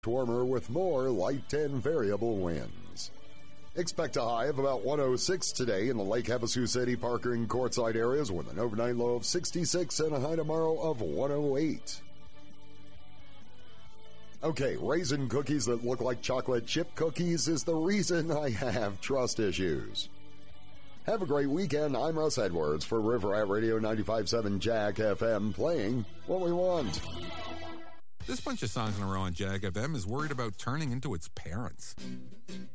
Warmer with more light and variable winds. Expect a high of about 106 today in the Lake Havasu City, Parker, and Quartzsite areas with an overnight low of 66 and a high tomorrow of 108. Okay, raisin cookies that look like chocolate chip cookies is the reason I have trust issues. Have a great weekend. I'm Russ Edwards for River Rat Radio 95.7 Jack FM, playing what we want. This bunch of songs in a row on Jag FM is worried about turning into its parents.